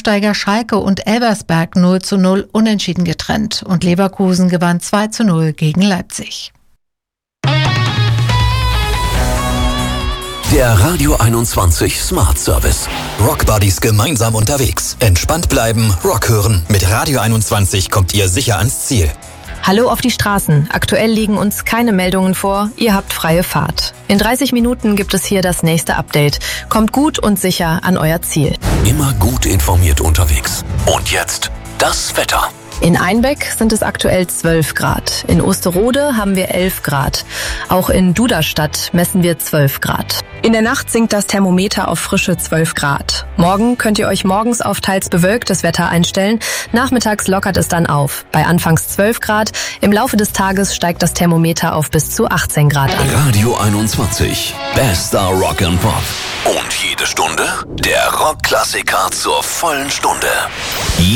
Aufsteiger Schalke und Elversberg 0:0 unentschieden getrennt und Leverkusen gewann 2:0 gegen Leipzig. Der Radio 21 Smart Service. Rock Buddies gemeinsam unterwegs. Entspannt bleiben, Rock hören. Mit Radio 21 kommt ihr sicher ans Ziel. Hallo auf die Straßen. Aktuell liegen uns keine Meldungen vor. Ihr habt freie Fahrt. In 30 Minuten gibt es hier das nächste Update. Kommt gut und sicher an euer Ziel. Immer gut informiert unterwegs. Und jetzt das Wetter. In Einbeck sind es aktuell 12 Grad. In Osterode haben wir 11 Grad. Auch in Duderstadt messen wir 12 Grad. In der Nacht sinkt das Thermometer auf frische 12 Grad. Morgen könnt ihr euch morgens auf teils bewölktes Wetter einstellen. Nachmittags lockert es dann auf. Bei anfangs 12 Grad. Im Laufe des Tages steigt das Thermometer auf bis zu 18 Grad an. Radio 21. Bester Rock and Pop. Und jede Stunde der Rockklassiker zur vollen Stunde.